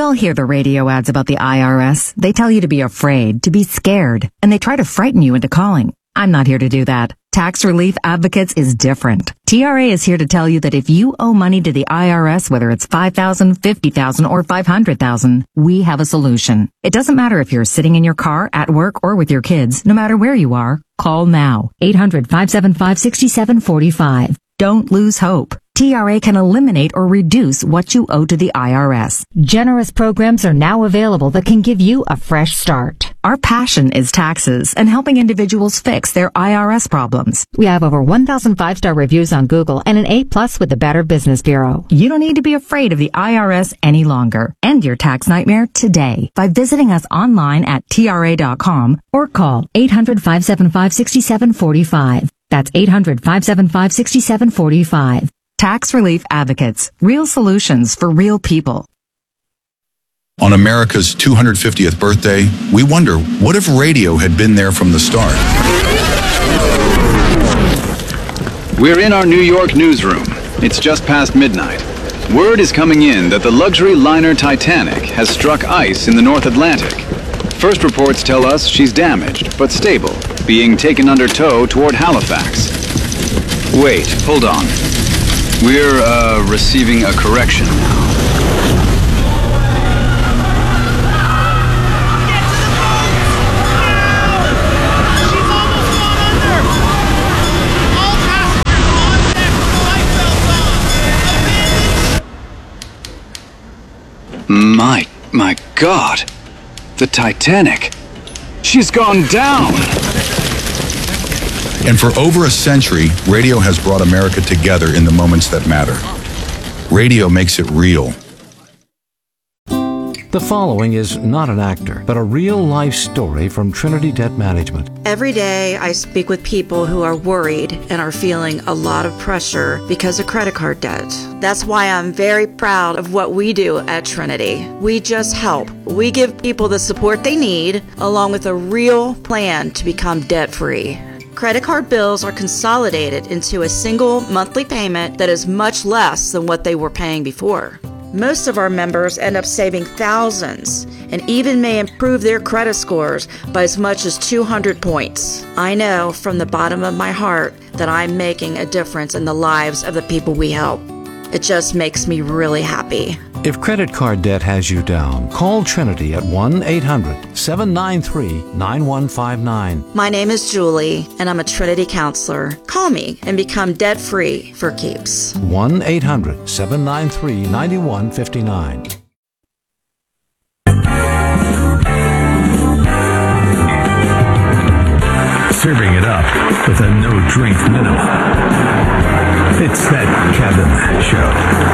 all hear the radio ads about the IRS. They tell you to be afraid, to be scared, and they try to frighten you into calling. I'm not here to do that. Tax Relief Advocates is different. TRA is here to tell you that if you owe money to the IRS, whether it's $5,000, $50,000, or $500,000, we have a solution. It doesn't matter if you're sitting in your car, at work, or with your kids. No matter where you are, call now. 800-575-6745. Don't lose hope. TRA can eliminate or reduce what you owe to the IRS. Generous programs are now available that can give you a fresh start. Our passion is taxes and helping individuals fix their IRS problems. We have over 1,000 five-star reviews on Google and an A+ with the Better Business Bureau. You don't need to be afraid of the IRS any longer. End your tax nightmare today by visiting us online at TRA.com or call 800-575-6745. That's 800-575-6745. Tax Relief Advocates. Real solutions for real people. On America's 250th birthday, we wonder, what if radio had been there from the start? We're in our New York newsroom. It's just past midnight. Word is coming in that the luxury liner Titanic has struck ice in the North Atlantic. First reports tell us she's damaged, but stable, being taken under tow toward Halifax. Wait, hold on. We're, receiving a correction now. She's almost gone under! All passengers on deck, life belts on! My God! The Titanic! She's gone down! And for over a century, radio has brought America together in the moments that matter. Radio makes it real. The following is not an actor, but a real-life story from Trinity Debt Management. Every day I speak with people who are worried and are feeling a lot of pressure because of credit card debt. That's why I'm very proud of what we do at Trinity. We just help. We give people the support they need, along with a real plan to become debt-free. Credit card bills are consolidated into a single monthly payment that is much less than what they were paying before. Most of our members end up saving thousands and even may improve their credit scores by as much as 200 points. I know from the bottom of my heart that I'm making a difference in the lives of the people we help. It just makes me really happy. If credit card debt has you down, call Trinity at 1-800-793-9159. My name is Julie, and I'm a Trinity counselor. Call me and become debt-free for keeps. 1-800-793-9159. Serving it up with a no-drink minimum. It's that Kevin Show.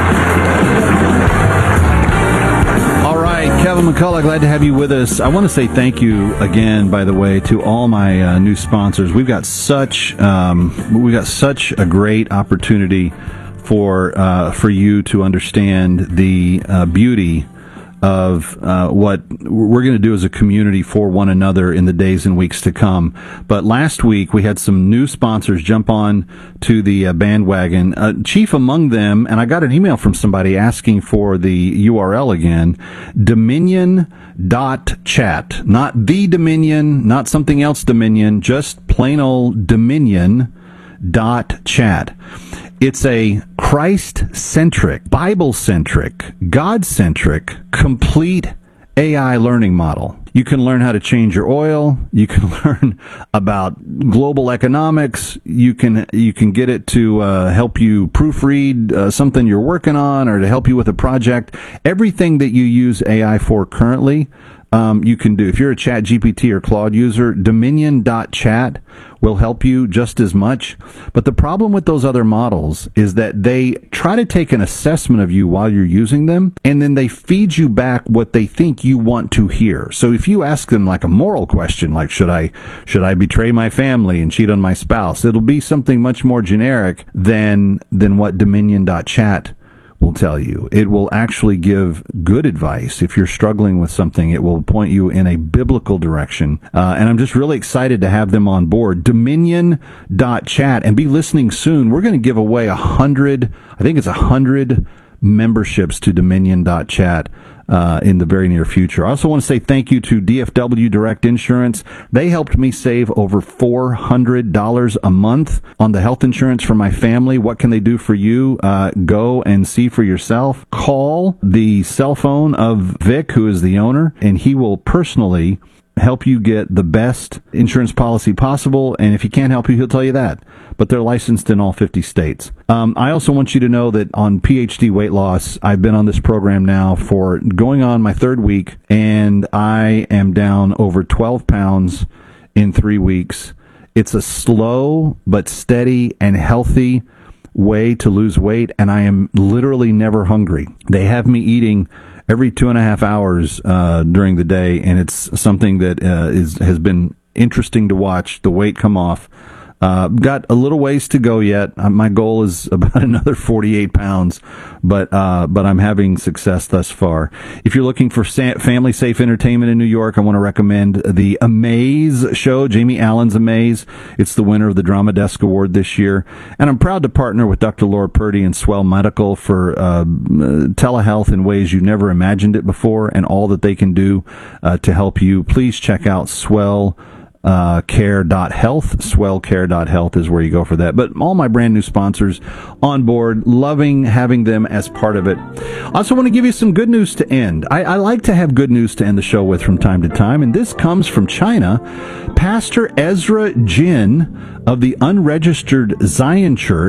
All right, Kevin McCullough, glad to have you with us. I want to say thank you again, by the way, to all my new sponsors. We've got such a great opportunity for you to understand the beauty of what we're going to do as a community for one another in the days and weeks to come. But last week, we had some new sponsors jump on to the bandwagon. Chief among them, and I got an email from somebody asking for the URL again, Dominion.chat. Not the Dominion, not something else Dominion, just plain old Dominion.chat. It's a Christ-centric, Bible-centric, God-centric, complete AI learning model. You can learn how to change your oil. You can learn about global economics. You can get it to help you proofread something you're working on, or to help you with a project. Everything that you use AI for currently, you can do. If you're a ChatGPT or Claude user, Dominion.chat will help you just as much. But the problem with those other models is that they try to take an assessment of you while you're using them, and then they feed you back what they think you want to hear. So if you ask them like a moral question, like should I betray my family and cheat on my spouse, it'll be something much more generic than what Dominion.chat will tell you. It will actually give good advice. If you're struggling with something, it will point you in a biblical direction. And I'm just really excited to have them on board. Dominion.chat, and be listening soon. We're going to give away 100 memberships to Dominion.chat in the very near future. I also want to say thank you to DFW Direct Insurance. They helped me save over $400 a month on the health insurance for my family. What can they do for you? Go and see for yourself. Call the cell phone of Vic, who is the owner, and he will personally help you get the best insurance policy possible. And if he can't help you, he'll tell you that. But they're licensed in all 50 states. I also want you to know that on PhD Weight Loss, I've been on this program now for going on my third week, and I am down over 12 pounds in 3 weeks. It's a slow but steady and healthy way to lose weight, and I am literally never hungry. They have me eating every 2.5 hours during the day, and it's something that has been interesting to watch the weight come off. Got a little ways to go yet. My goal is about another 48 pounds, but I'm having success thus far. If you're looking for family safe entertainment in New York, I want to recommend the Amaze show, Jamie Allen's Amaze. It's the winner of the Drama Desk Award this year. And I'm proud to partner with Dr. Laura Purdy and Swell Medical for telehealth in ways you never imagined it before, and all that they can do to help you. Please check out Swell care.health. Swellcare.health is where you go for that. But all my brand new sponsors on board, loving having them as part of it. I also want to give you some good news to end. I like to have good news to end the show with from time to time, and this comes from China. Pastor Ezra Jin of the Unregistered Zion Church